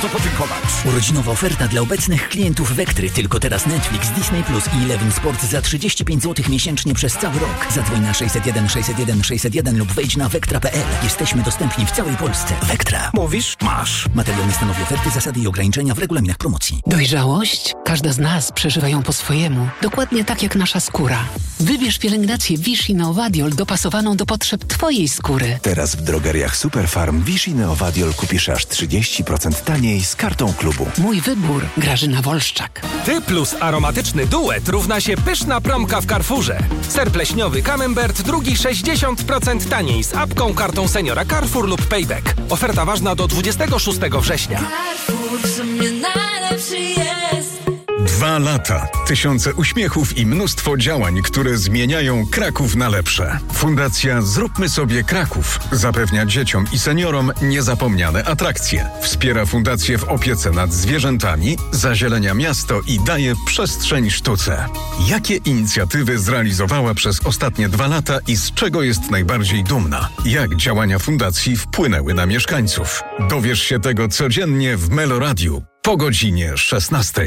co podziękować. Urodzinowa oferta dla obecnych klientów Wektry. Tylko teraz Netflix, Disney Plus i Eleven Sport za 35 zł miesięcznie przez cały rok. Zadzwoń na 601 601 601 lub wejdź na vectra.pl. Jesteśmy dostępni w całej Polsce. Vectra. Mówisz? Masz. Materiał nie stanowi oferty, zasady i ograniczenia w regulaminach promocji. Dojrzałość? Każda z nas przeżywa ją po swojemu. Dokładnie tak jak nasza skóra. Wybierz pielęgnację Vichy Neovadiol dopasowaną do potrzeb Twojej skóry. Teraz w drogeriach Superfarm Vichy Neovadiol kupisz aż 30% taniej z kartą klubu. Mój wybór. Grażyna Wolszczak. Ty plus aromatyczny duet równa się pyszna promka w Carrefourze. Ser pleśniowy Camembert, drugi 60% taniej z apką, kartą seniora Carrefour lub Payback. Oferta ważna do 26 września. Carrefour w sumie najlepszy jest. 2 lata, tysiące uśmiechów i mnóstwo działań, które zmieniają Kraków na lepsze. Fundacja Zróbmy Sobie Kraków zapewnia dzieciom i seniorom niezapomniane atrakcje. Wspiera fundację w opiece nad zwierzętami, zazielenia miasto i daje przestrzeń sztuce. Jakie inicjatywy zrealizowała przez ostatnie 2 lata i z czego jest najbardziej dumna? Jak działania fundacji wpłynęły na mieszkańców? Dowiesz się tego codziennie w Meloradiu po godzinie 16.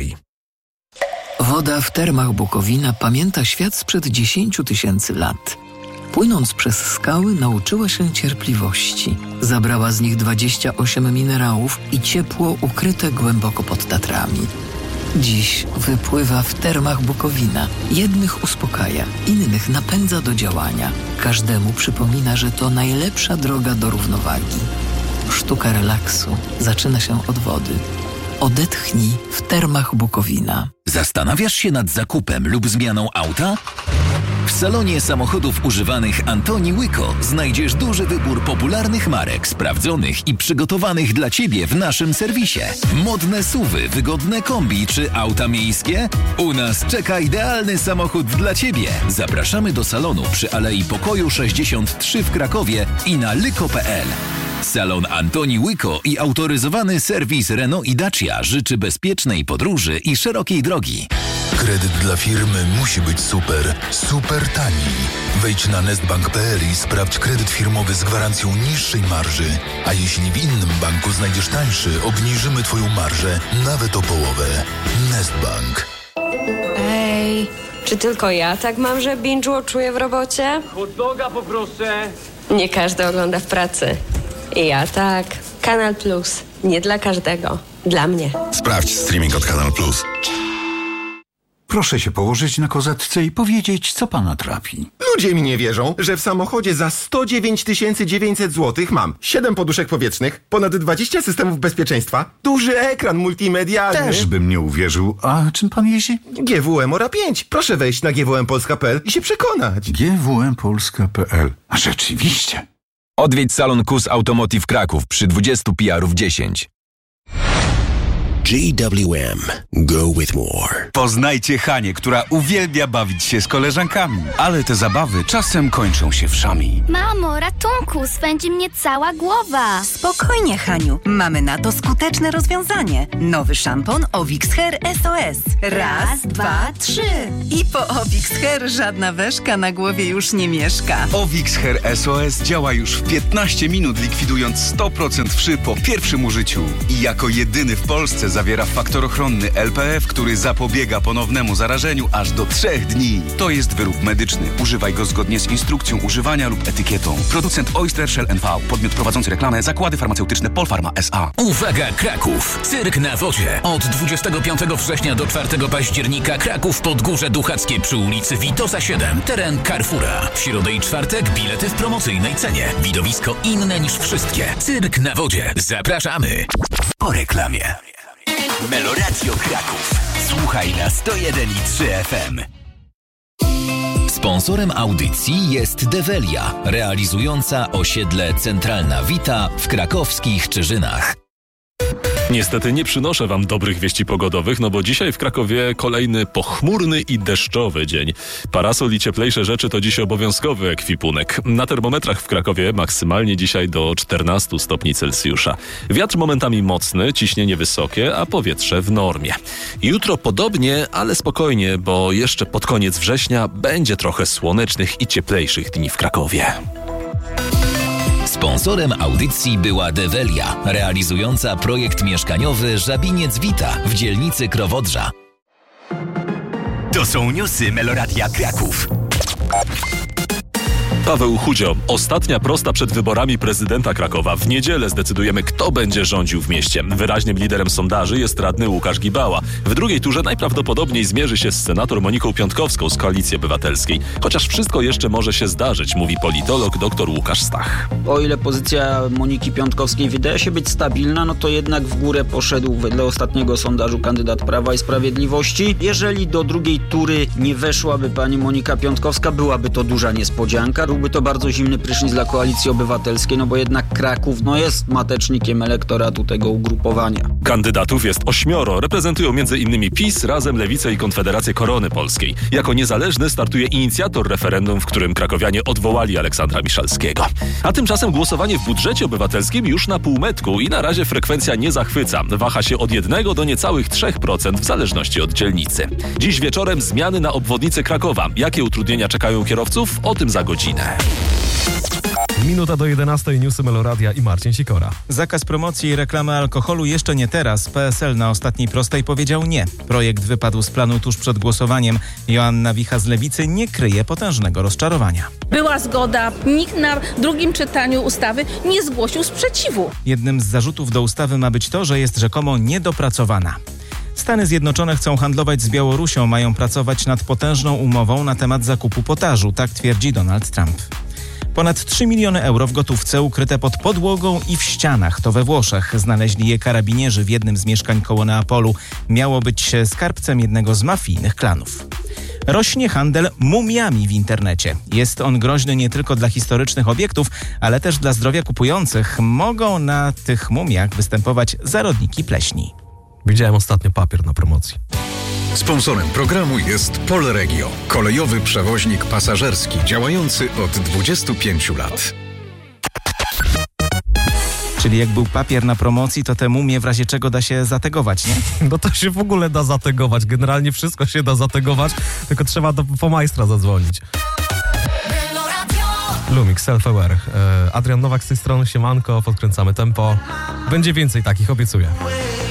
Woda w termach Bukowina pamięta świat sprzed 10 000 lat. Płynąc przez skały nauczyła się cierpliwości. Zabrała z nich 28 minerałów i ciepło ukryte głęboko pod Tatrami. Dziś wypływa w termach Bukowina. Jednych uspokaja, innych napędza do działania. Każdemu przypomina, że to najlepsza droga do równowagi. Sztuka relaksu zaczyna się od wody. Odetchnij w termach Bukowina. Zastanawiasz się nad zakupem lub zmianą auta? W salonie samochodów używanych Antoni Łyko znajdziesz duży wybór popularnych marek, sprawdzonych i przygotowanych dla Ciebie w naszym serwisie. Modne SUV-y, wygodne kombi czy auta miejskie? U nas czeka idealny samochód dla Ciebie. Zapraszamy do salonu przy Alei Pokoju 63 w Krakowie i na lyko.pl. Salon Antoni Łyko i autoryzowany serwis Renault i Dacia życzy bezpiecznej podróży i szerokiej drogi. Kredyt dla firmy musi być super, super tani. Wejdź na nestbank.pl i sprawdź kredyt firmowy z gwarancją niższej marży. A jeśli w innym banku znajdziesz tańszy, obniżymy Twoją marżę nawet o połowę. Nestbank. Ej, czy tylko ja tak mam, że binge-watchuję w robocie? Hot doga poproszę. Nie każdy ogląda w pracy. I ja tak. Kanal Plus. Nie dla każdego. Dla mnie. Sprawdź streaming od Kanal Plus. Proszę się położyć na kozetce i powiedzieć, co pana trapi. Ludzie mi nie wierzą, że w samochodzie za 109 900 zł mam 7 poduszek powietrznych, ponad 20 systemów bezpieczeństwa, duży ekran multimedialny. Też bym nie uwierzył. A czym pan jeździ? GWM Ora 5. Proszę wejść na gwmpolska.pl i się przekonać. gwmpolska.pl. A rzeczywiście. Odwiedź salon KUS Automotive Kraków przy 20 PR-ów 10. GWM. Go with more. Poznajcie Hanię, która uwielbia bawić się z koleżankami. Ale te zabawy czasem kończą się wszami. Mamo, ratunku, swędzi mnie cała głowa. Spokojnie, Haniu. Mamy na to skuteczne rozwiązanie. Nowy szampon Ovix Hair SOS. Raz, dwa, trzy. I po Ovix Hair żadna weszka na głowie już nie mieszka. Ovix Hair SOS działa już w 15 minut, likwidując 100% wszy po pierwszym użyciu. I jako jedyny w Polsce zawiera faktor ochronny LPF, który zapobiega ponownemu zarażeniu aż do 3 dni. To jest wyrób medyczny. Używaj go zgodnie z instrukcją używania lub etykietą. Producent Oyster Shell NV. Podmiot prowadzący reklamę. Zakłady farmaceutyczne Polpharma S.A. Uwaga, Kraków! Cyrk na wodzie. Od 25 września do 4 października Kraków Podgórze Duchackie przy ulicy Witosa 7. Teren Carrefoura. W środę i czwartek bilety w promocyjnej cenie. Widowisko inne niż wszystkie. Cyrk na wodzie. Zapraszamy. Po reklamie. Meloradio Kraków. Słuchaj na 101,3 FM. Sponsorem audycji jest Develia, realizująca osiedle Centralna Wita w krakowskich Czyżynach. Niestety nie przynoszę wam dobrych wieści pogodowych, no bo dzisiaj w Krakowie kolejny pochmurny i deszczowy dzień. Parasol i cieplejsze rzeczy to dziś obowiązkowy ekwipunek. Na termometrach w Krakowie maksymalnie dzisiaj do 14 stopni Celsjusza. Wiatr momentami mocny, ciśnienie wysokie, a powietrze w normie. Jutro podobnie, ale spokojnie, bo jeszcze pod koniec września będzie trochę słonecznych i cieplejszych dni w Krakowie. Sponsorem audycji była Develia, realizująca projekt mieszkaniowy Żabiniec Vita w dzielnicy Krowodrza. To są newsy Meloradia Kraków. Paweł Chudzio, ostatnia prosta przed wyborami prezydenta Krakowa. W niedzielę zdecydujemy, kto będzie rządził w mieście. Wyraźnym liderem sondaży jest radny Łukasz Gibała. W drugiej turze najprawdopodobniej zmierzy się z senator Moniką Piątkowską z Koalicji Obywatelskiej. Chociaż wszystko jeszcze może się zdarzyć, mówi politolog dr Łukasz Stach. O ile pozycja Moniki Piątkowskiej wydaje się być stabilna, no to jednak w górę poszedł wedle ostatniego sondażu kandydat Prawa i Sprawiedliwości. Jeżeli do drugiej tury nie weszłaby pani Monika Piątkowska, byłaby to duża niespodzianka. Byłby to bardzo zimny prysznic dla Koalicji Obywatelskiej, no bo jednak Kraków jest matecznikiem elektoratu tego ugrupowania. Kandydatów jest 8. Reprezentują m.in. PiS, Razem, Lewicę i Konfederację Korony Polskiej. Jako niezależny startuje inicjator referendum, w którym krakowianie odwołali Aleksandra Miszalskiego. A tymczasem głosowanie w budżecie obywatelskim już na półmetku i na razie frekwencja nie zachwyca. Waha się od 1 do niecałych 3% w zależności od dzielnicy. Dziś wieczorem zmiany na obwodnicy Krakowa. Jakie utrudnienia czekają kierowców? O tym za godzinę. Minuta do 11, newsy Meloradia i Marcin Sikora. Zakaz promocji i reklamy alkoholu jeszcze nie teraz. PSL na ostatniej prostej powiedział nie. Projekt wypadł z planu tuż przed głosowaniem. Joanna Wicha z Lewicy nie kryje potężnego rozczarowania. Była zgoda. Nikt na drugim czytaniu ustawy nie zgłosił sprzeciwu. Jednym z zarzutów do ustawy ma być to, że jest rzekomo niedopracowana. Stany Zjednoczone chcą handlować z Białorusią, mają pracować nad potężną umową na temat zakupu potażu, tak twierdzi Donald Trump. Ponad 3 miliony euro w gotówce ukryte pod podłogą i w ścianach. To we Włoszech. Znaleźli je karabinierzy w jednym z mieszkań koło Neapolu. Miało być skarbcem jednego z mafijnych klanów. Rośnie handel mumiami w internecie. Jest on groźny nie tylko dla historycznych obiektów, ale też dla zdrowia kupujących. Mogą na tych mumiach występować zarodniki pleśni. Widziałem ostatnio papier na promocji. Sponsorem programu jest Polregio, kolejowy przewoźnik pasażerski działający od 25 lat. Czyli jak był papier na promocji, to te mumie w razie czego da się zategować, nie? No to się w ogóle da zategować. Generalnie wszystko się da zategować, tylko trzeba po majstra zadzwonić. Lumix, Self-Aware. Adrian Nowak z tej strony, siemanko, podkręcamy tempo. Będzie więcej takich, obiecuję.